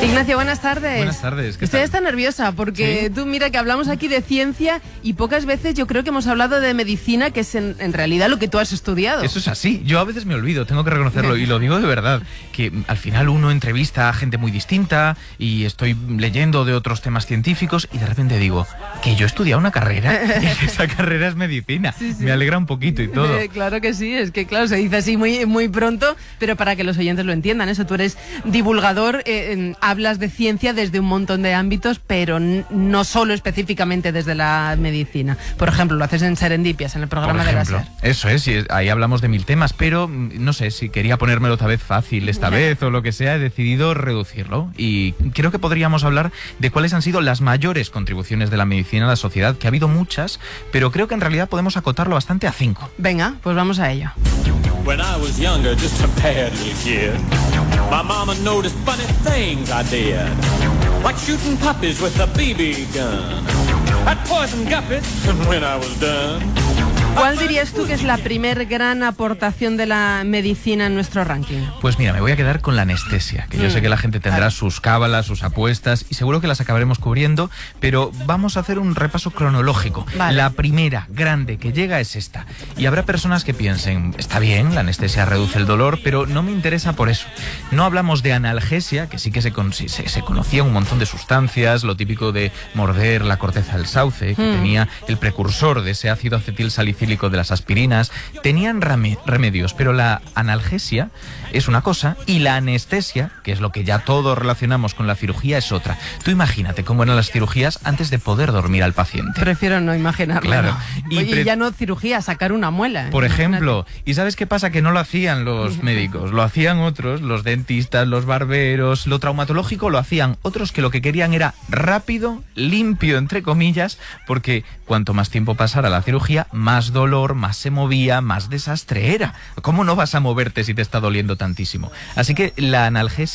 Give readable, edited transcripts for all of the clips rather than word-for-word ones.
Ignacio, buenas tardes. Buenas tardes. Estoy hasta nerviosa porque tú mira que hablamos aquí de ciencia y pocas veces yo creo que hemos hablado de medicina, que es en realidad lo que tú has estudiado. Eso es así. Yo a veces me olvido, tengo que reconocerlo y lo digo de verdad, que al final uno entrevista a gente muy distinta y estoy leyendo de otros temas científicos y de repente digo que yo he estudiado una carrera y que esa carrera es medicina. Sí. Me alegra un poquito y todo. Claro que sí, es que claro, se dice así muy pronto, pero para que los oyentes lo entiendan, eso, tú eres divulgador, hablas de ciencia desde un montón de ámbitos, pero no solo específicamente desde la medicina. Por ejemplo, lo haces en Serendipias, en el programa de la SER. Eso es, y ahí hablamos de 1000 temas, pero no sé si quería ponérmelo otra vez fácil esta vez o lo que sea, he decidido reducirlo. Y creo que podríamos hablar de cuáles han sido las mayores contribuciones de la medicina a la sociedad, que ha habido muchas, pero creo que en realidad podemos acotarlo bastante a 5. Venga, pues vamos a ello. When I was younger, just a bad little kid, my mama noticed funny things I did, like shooting puppies with a BB gun. I'd poison guppies, and when I was done... ¿Cuál dirías tú que es la primer gran aportación de la medicina en nuestro ranking? Pues mira, me voy a quedar con la anestesia, que yo sé que la gente tendrá sus cábalas, sus apuestas, y seguro que las acabaremos cubriendo, pero vamos a hacer un repaso cronológico. Vale. La primera grande que llega es esta. Y habrá personas que piensen, está bien, la anestesia reduce el dolor, pero no me interesa por eso. No hablamos de analgesia, que sí que se conocía un montón de sustancias, lo típico de morder la corteza del sauce, que tenía el precursor de ese ácido acetilsalicílico de las aspirinas, tenían remedios, pero la analgesia es una cosa y la anestesia, que es lo que ya todos relacionamos con la cirugía, es otra. Tú imagínate cómo eran las cirugías antes de poder dormir al paciente. Prefiero no imaginarlo. Claro. No. Y ya no cirugía, sacar una muela. Por ejemplo, ¿y sabes qué pasa? Que no lo hacían los médicos, lo hacían otros, los dentistas, los barberos, lo traumatológico lo hacían otros que lo que querían era rápido, limpio, entre comillas, porque cuanto más tiempo pasara la cirugía, más dolor, más se movía, más desastre era. ¿Cómo no vas a moverte si te está doliendo tantísimo? Así que la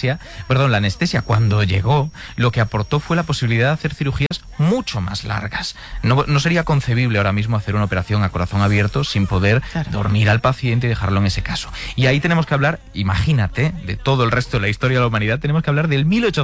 anestesia, cuando llegó, lo que aportó fue la posibilidad de hacer cirugías mucho más largas. No sería concebible ahora mismo hacer una operación a corazón abierto sin poder dormir al paciente y dejarlo en ese caso. Y ahí tenemos que hablar, imagínate, de todo el resto de la historia de la humanidad, tenemos que hablar del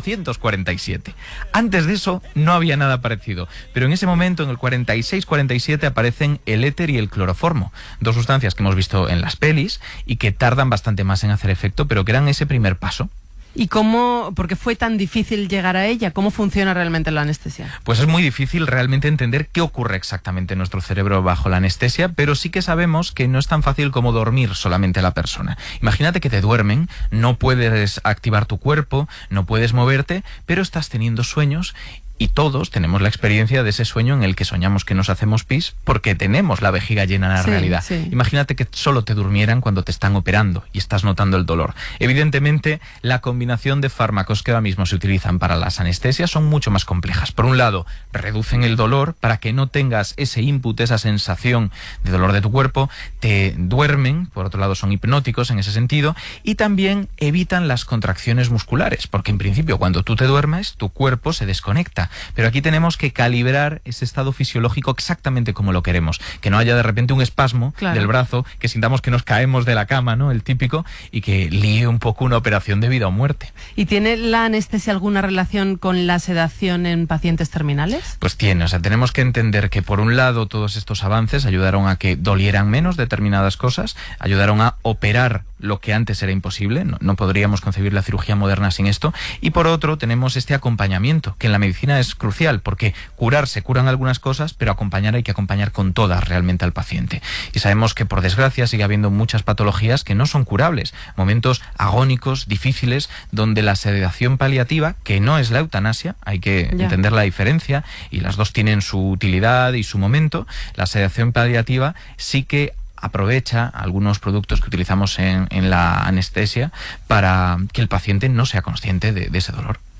1847. Antes de eso no había nada parecido, pero en ese momento, en el 46-47, aparecen el éter y el cloroformo, dos sustancias que hemos visto en las pelis y que tardan bastante más en hacer efecto, pero que eran ese primer paso. ¿Y cómo, por qué fue tan difícil llegar a ella? ¿Cómo funciona realmente la anestesia? Pues es muy difícil realmente entender qué ocurre exactamente en nuestro cerebro bajo la anestesia, pero sí que sabemos que no es tan fácil como dormir solamente a la persona. Imagínate que te duermen, no puedes activar tu cuerpo, no puedes moverte, pero estás teniendo sueños. Y todos tenemos la experiencia de ese sueño en el que soñamos que nos hacemos pis porque tenemos la vejiga llena en la realidad. Sí. Imagínate que solo te durmieran cuando te están operando y estás notando el dolor. Evidentemente, la combinación de fármacos que ahora mismo se utilizan para las anestesias son mucho más complejas. Por un lado, reducen el dolor para que no tengas ese input, esa sensación de dolor de tu cuerpo, te duermen, por otro lado son hipnóticos en ese sentido, y también evitan las contracciones musculares, porque en principio cuando tú te duermes, tu cuerpo se desconecta. Pero aquí tenemos que calibrar ese estado fisiológico exactamente como lo queremos. Que no haya de repente un espasmo del brazo, que sintamos que nos caemos de la cama, ¿no? El típico, y que líe un poco una operación de vida o muerte. ¿Y tiene la anestesia alguna relación con la sedación en pacientes terminales? Pues tiene, o sea, tenemos que entender que por un lado todos estos avances ayudaron a que dolieran menos determinadas cosas, ayudaron a operar lo que antes era imposible, no podríamos concebir la cirugía moderna sin esto, y por otro tenemos este acompañamiento, que en la medicina es crucial, porque se curan algunas cosas, pero hay que acompañar con todas realmente al paciente. Y sabemos que por desgracia sigue habiendo muchas patologías que no son curables, momentos agónicos, difíciles, donde la sedación paliativa, que no es la eutanasia, hay que entender la diferencia, y las dos tienen su utilidad y su momento, la sedación paliativa sí que aprovecha algunos productos que utilizamos en la anestesia para que el paciente no sea consciente de ese dolor.